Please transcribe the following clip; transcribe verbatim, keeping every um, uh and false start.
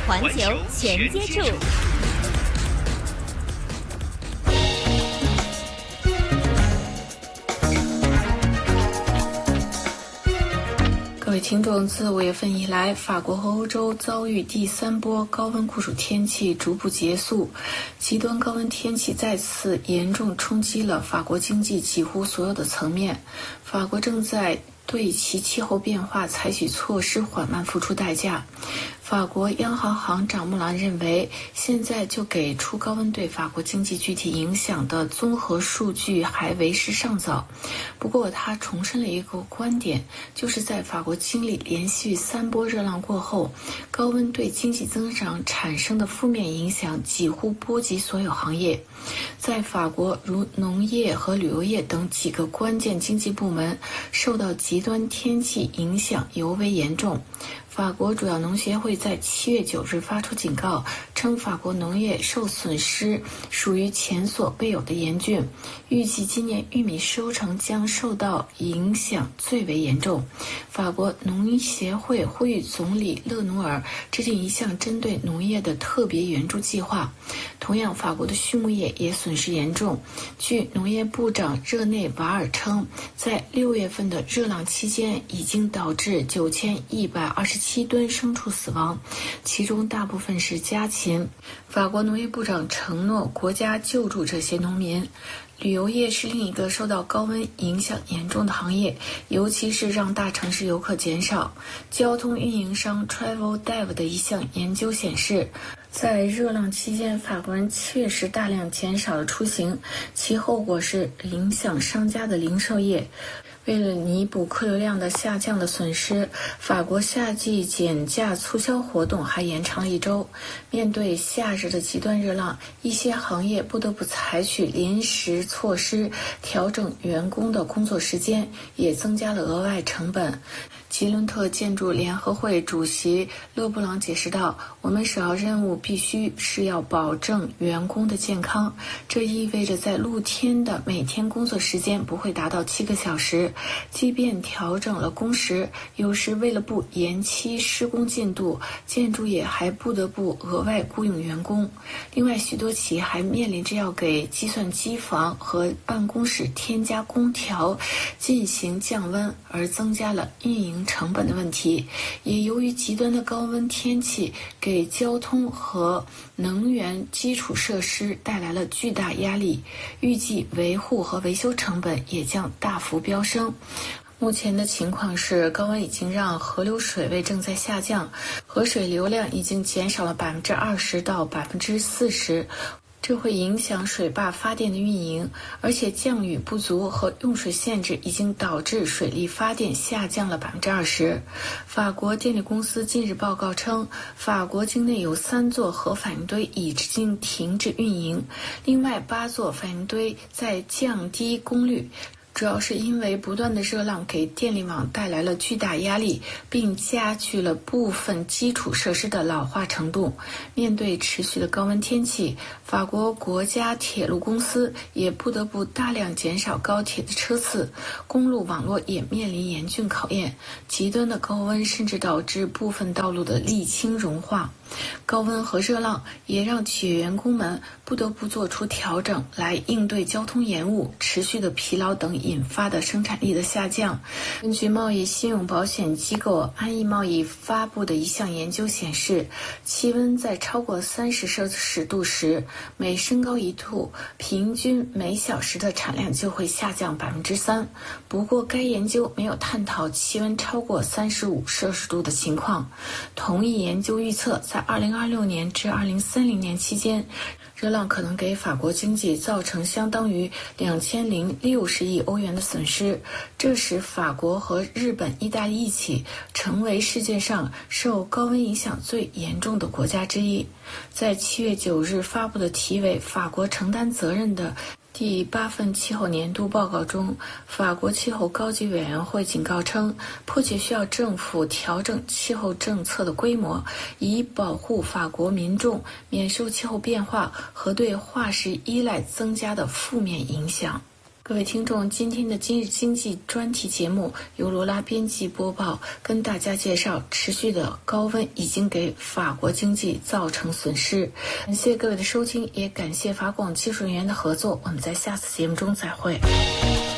环球全接触。 各位听众，自五月份以来，法国和欧洲遭遇第三波高温酷暑天气逐步结束，极端高温天气再次严重冲击了法国经济几乎所有的层面。法国正在对其气候变化采取措施，缓慢付出代价。法国央行行长穆朗认为，现在就给出高温对法国经济具体影响的综合数据还为时尚早。不过他重申了一个观点，就是在法国经历连续三波热浪过后，高温对经济增长产生的负面影响几乎波及所有行业。在法国，如农业和旅游业等几个关键经济部门受到极端天气影响尤为严重。法国主要农协会在七月九日发出警告，称法国农业受损失属于前所未有的严峻，预计今年玉米收成将受到影响最为严重。法国农协会呼吁总理勒努尔制定一项针对农业的特别援助计划。同样，法国的畜牧业也损失严重。据农业部长热内瓦尔称，在六月份的热浪期间，已经导致九千一百二十七吨牲畜死亡，其中大部分是家禽。法国农业部长承诺国家救助这些农民。旅游业是另一个受到高温影响严重的行业，尤其是让大城市游客减少。交通运营商 Travel Dev 的一项研究显示，在热浪期间，法国人确实大量减少了出行，其后果是影响商家的零售业。为了弥补客流量的下降的损失，法国夏季减价促销活动还延长了一周。面对夏日的极端热浪，一些行业不得不采取临时措施，调整员工的工作时间，也增加了额外成本。吉伦特建筑联合会主席勒布朗解释道，我们首要任务必须是要保证员工的健康，这意味着在露天的每天工作时间不会达到七个小时，即便调整了工时，有时为了不延期施工进度，建筑业还不得不额外雇佣员工。另外，许多企业还面临着要给计算机房和办公室添加空调进行降温，而增加了运营成本的问题。也由于极端的高温天气给交通和能源基础设施带来了巨大压力，预计维护和维修成本也将大幅飙升。目前的情况是，高温已经让河流水位正在下降，河水流量已经减少了百分之二十到百分之四十。这会影响水坝发电的运营，而且降雨不足和用水限制已经导致水力发电下降了百分之二十。法国电力公司近日报告称，法国境内有三座核反应堆已经停止运营，另外八座反应堆在降低功率。主要是因为不断的热浪给电力网带来了巨大压力，并加剧了部分基础设施的老化程度。面对持续的高温天气，法国国家铁路公司也不得不大量减少高铁的车次，公路网络也面临严峻考验。极端的高温甚至导致部分道路的沥青融化。高温和热浪也让企业员工们不得不做出调整，来应对交通延误、持续的疲劳等引发的生产力的下降。根据贸易信用保险机构安逸贸易发布的一项研究显示，气温在超过三十摄氏度时，每升高一度，平均每小时的产量就会下降百分之三。不过，该研究没有探讨气温超过三十五摄氏度的情况。同一研究预测，在二零二六年至二零三零年期间，热浪可能给法国经济造成相当于两千零六十亿欧元的损失，这使法国和日本、意大利一起成为世界上受高温影响最严重的国家之一。在七月九日发布的题为"法国承担责任"的第八份气候年度报告中，法国气候高级委员会警告称，迫切需要政府调整气候政策的规模，以保护法国民众免受气候变化和对化石依赖增加的负面影响。 各位听众，今天的今日经济专题节目由罗拉编辑播报，跟大家介绍持续的高温已经给法国经济造成损失。感谢各位的收听，也感谢法广技术人员的合作。我们在下次节目中再会。